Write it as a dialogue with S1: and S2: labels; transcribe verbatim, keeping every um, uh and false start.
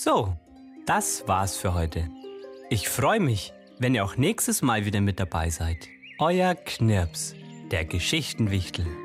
S1: So, das war's für heute. Ich freue mich, wenn ihr auch nächstes Mal wieder mit dabei seid. Euer Knirps, der Geschichtenwichtel.